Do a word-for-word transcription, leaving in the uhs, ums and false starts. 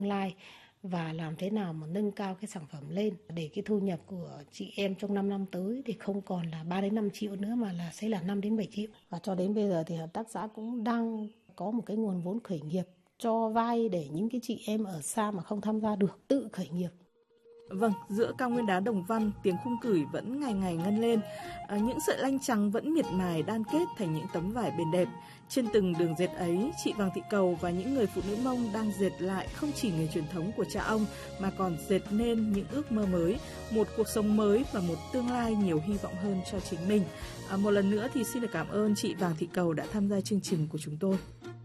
lai và làm thế nào mà nâng cao cái sản phẩm lên để cái thu nhập của chị em trong năm năm tới thì không còn là ba đến năm triệu nữa mà là sẽ là năm đến bảy triệu. Và cho đến bây giờ thì hợp tác xã cũng đang có một cái nguồn vốn khởi nghiệp cho vay để những cái chị em ở xa mà không tham gia được tự khởi nghiệp. Vâng, giữa cao nguyên đá Đồng Văn, tiếng khung cửi vẫn ngày ngày ngân lên. À, những sợi lanh trắng vẫn miệt mài đan kết thành những tấm vải bền đẹp. Trên từng đường dệt ấy, chị Vàng Thị Cầu và những người phụ nữ Mông đang dệt lại không chỉ nghề truyền thống của cha ông mà còn dệt nên những ước mơ mới, một cuộc sống mới và một tương lai nhiều hy vọng hơn cho chính mình. À, một lần nữa thì xin được cảm ơn chị Vàng Thị Cầu đã tham gia chương trình của chúng tôi.